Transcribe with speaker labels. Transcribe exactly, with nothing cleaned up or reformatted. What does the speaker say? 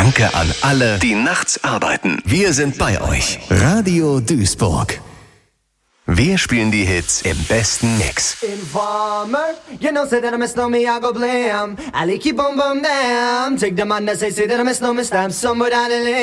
Speaker 1: Danke an alle, die nachts arbeiten. Wir sind bei euch. Radio Duisburg. Wir spielen die Hits im besten Mix.
Speaker 2: Informer, you know, say that I miss no me, I go blam. I like keep boom boom damn. Take the man that say, say that I miss no me, stamp somewhere down the lane.